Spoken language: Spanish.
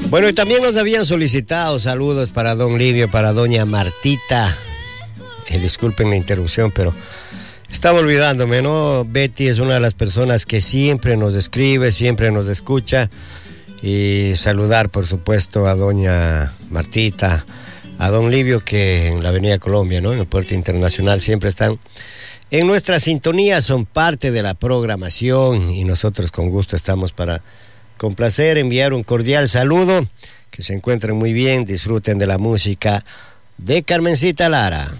Bueno, y también nos habían solicitado saludos para don Livio, para doña Martita. Disculpen la interrupción, pero estaba olvidándome, ¿no? Betty es una de las personas que siempre nos escribe, siempre nos escucha. Y saludar, por supuesto, a doña Martita, a don Livio, que en la Avenida Colombia, ¿no? En el Puerto Internacional siempre están en nuestra sintonía, son parte de la programación y nosotros con gusto estamos para complacer, enviar un cordial saludo, que se encuentren muy bien, disfruten de la música de Carmencita Lara.